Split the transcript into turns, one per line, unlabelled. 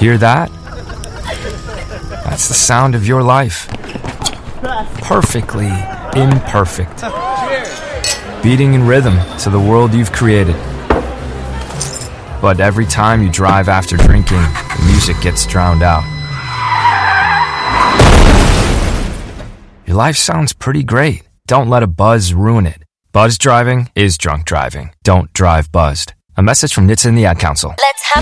Hear that? That's the sound of your life. Perfectly imperfect. Beating in rhythm to the world you've created. But every time you drive after drinking, the music gets drowned out. Your life sounds pretty great. Don't let a buzz ruin it. Buzz driving is drunk driving. Don't drive buzzed. A message from NHTSA and the Ad Council.
Let's have